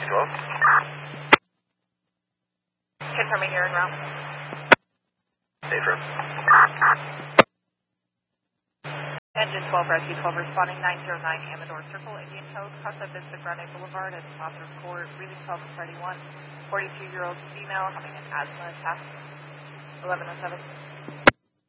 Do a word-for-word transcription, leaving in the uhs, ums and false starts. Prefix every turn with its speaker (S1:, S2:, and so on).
S1: Hello?
S2: Confirming you're en route.
S1: Safer.
S2: Engine twelve, Rescue twelve, responding nine zero nine Amador Circle, Indian Code, Costa Vista Grande Boulevard at Sponsors Court, breathing twelve thirty-one, forty-two-year-old female having an asthma attack, eleven oh seven.